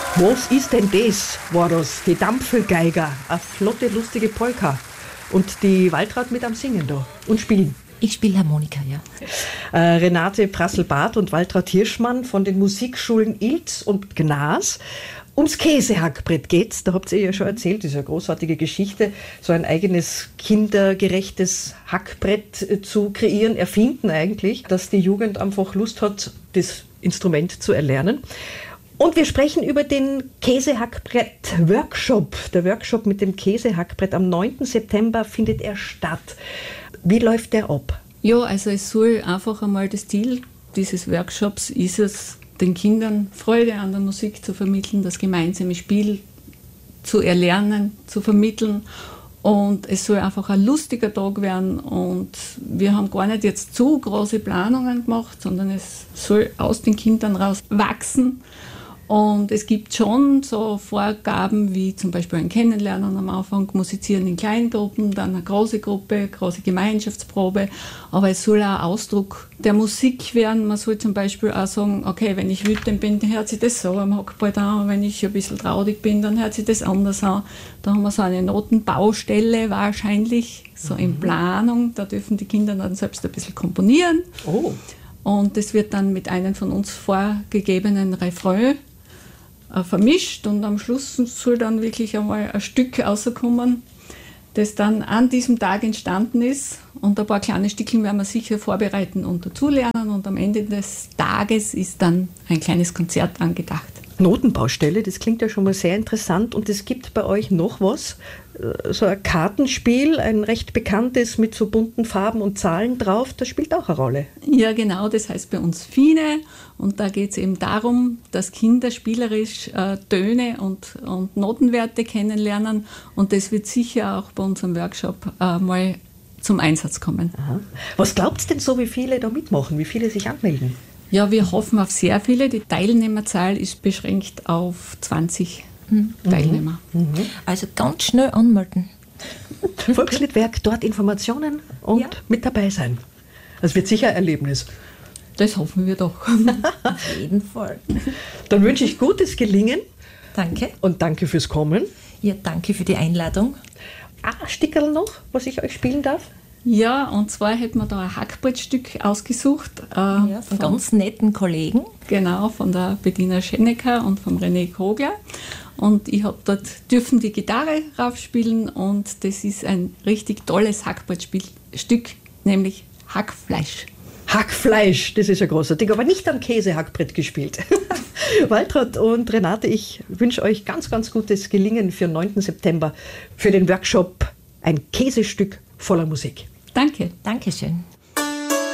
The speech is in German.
Was ist denn das, war das? Die Dampfelgeiger, eine flotte, lustige Polka. Und die Waltraud mit am Singen da und spielen. Ich spiele Harmonika, ja. Renate Prasselbarth und Waltraud Hirschmann von den Musikschulen Ilz und Gnas. Ums Käsehackbrett geht's, da habt ihr ja schon erzählt, diese großartige Geschichte, so ein eigenes kindergerechtes Hackbrett zu kreieren, erfinden eigentlich, dass die Jugend einfach Lust hat, das Instrument zu erlernen. Und wir sprechen über den Käsehackbrett-Workshop. Der Workshop mit dem Käsehackbrett am 9. September findet er statt. Wie läuft der ab? Ja, also es soll einfach einmal das Ziel dieses Workshops ist es, den Kindern Freude an der Musik zu vermitteln, das gemeinsame Spiel zu erlernen, zu vermitteln. Und es soll einfach ein lustiger Tag werden. Und wir haben gar nicht jetzt zu große Planungen gemacht, sondern es soll aus den Kindern raus wachsen. Und es gibt schon so Vorgaben wie zum Beispiel ein Kennenlernen am Anfang, musizieren in kleinen Gruppen, dann eine große Gruppe, große Gemeinschaftsprobe. Aber es soll auch ein Ausdruck der Musik werden. Man soll zum Beispiel auch sagen, okay, wenn ich wütend bin, dann hört sich das so am Hackbrett an. Wenn ich ein bisschen traurig bin, dann hört sich das anders an. Da haben wir so eine Notenbaustelle wahrscheinlich, so in Planung. Da dürfen die Kinder dann selbst ein bisschen komponieren. Oh. Und das wird dann mit einem von uns vorgegebenen Refrain vermischt und am Schluss soll dann wirklich einmal ein Stück rauskommen, das dann an diesem Tag entstanden ist. Und ein paar kleine Stückchen werden wir sicher vorbereiten und dazulernen. Und am Ende des Tages ist dann ein kleines Konzert angedacht. Notenbaustelle, das klingt ja schon mal sehr interessant. Und es gibt bei euch noch was, so ein Kartenspiel, ein recht bekanntes mit so bunten Farben und Zahlen drauf, das spielt auch eine Rolle. Ja, genau, das heißt bei uns Fine. Und da geht es eben darum, dass Kinder spielerisch Töne und Notenwerte kennenlernen. Und das wird sicher auch bei unserem Workshop mal zum Einsatz kommen. Aha. Was glaubt ihr denn so, wie viele da mitmachen, wie viele sich anmelden? Ja, wir hoffen auf sehr viele. Die Teilnehmerzahl ist beschränkt auf 20 Teilnehmer. Also ganz schnell anmelden. Volksliedwerk, dort Informationen und mit dabei sein. Das wird sicher ein Erlebnis. Das hoffen wir doch. Auf jeden Fall. Dann wünsche ich gutes Gelingen. Danke. Und danke fürs Kommen. Ja, danke für die Einladung. Ein Stickerl noch, was ich euch spielen darf? Ja, und zwar hätten wir da ein Hackbrettstück ausgesucht. Von ganz netten Kollegen. Genau, von der Bettina Schenecker und vom René Kogler. Und ich habe dort dürfen die Gitarre raufspielen und das ist ein richtig tolles Hackbrettstück, nämlich Hackfleisch. Hackfleisch, das ist ja großartig, aber nicht am Käsehackbrett gespielt. Waltraud und Renate, ich wünsche euch ganz, ganz gutes Gelingen für den 9. September für den Workshop Ein Käsestück voller Musik. Danke. Dankeschön.